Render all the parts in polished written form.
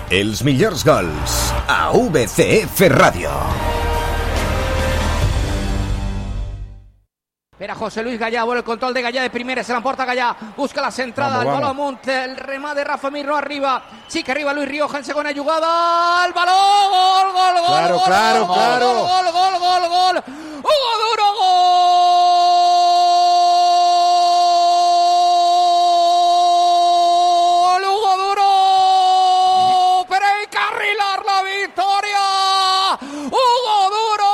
Els millors gols a VCF Ràdio. Espera José Luis Gallá, vuelve el control de Gallá de primera, se la emporta Gallá, busca la centrada, el balón amunt, el remate de Rafa Mir, no arriba, sí que arriba Luis Rioja en segunda jugada, el balón, gol, gol, gol, claro, gol, claro, gol, claro. gol, gol, gol, gol, Hugo Duro, gol, Hugo Duro, para encarrilar la victoria, Hugo Duro,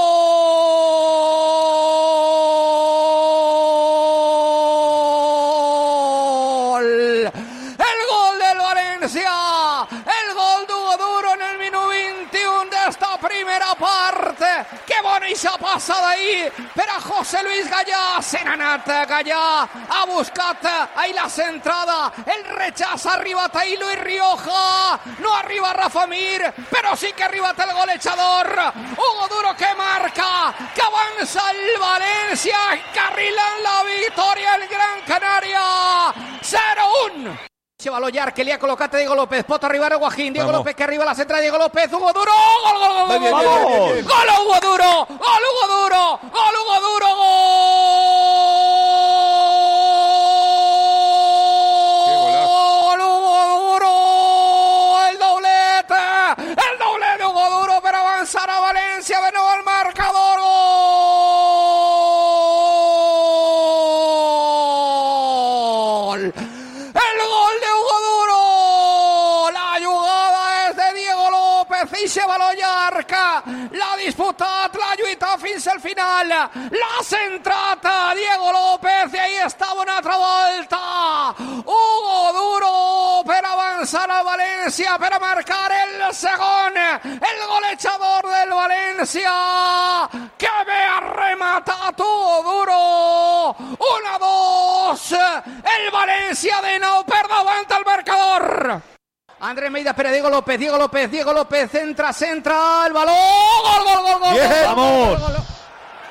el gol de Hugo Duro en el minuto 21 de esta primera parte. Que bonica passada ahí per a José Luis Gallá. Se n'ha anat Gallá, ha buscat ahí la centrada, el rechaç, ha arribat ahí Luis Rioja, no arriba Rafa Mir, però sí que ha arribat el golejador Hugo Duro, que marca, que avança el València, encarrilant la victòria el Gran Canària. 0-1. Baló llarg que li ha col·locat a Diego López, pot arribar a Guajín, Diego López que arriba a la central, Diego López, Hugo Duro, gol, gol, gol, gol, Bien, gol, bien, gol, bien, bien. gol, Hugo Duro, gol, Hugo Duro, gol, Hugo Duro, gol, Hugo Duro, el doblete de Hugo Duro per avançar a València, de nou al marcador, gol. El gol de Hugo Duro, la jugada és de Diego López, eixe baló llarg, l'ha disputat, l'ha lluitat fins al final, l'ha centrat Diego López i ahí estava una altra volta, Hugo Duro per avançar al València, per a marcar el segon, el golejador del València, que ve a rematat Hugo Duro, 1-2, el València de nou per davant al marcador. Andrés Meida per a Diego López, centra, el baló, gol, gol, gol, gol. Bien, gol, vamos. gol, gol, gol.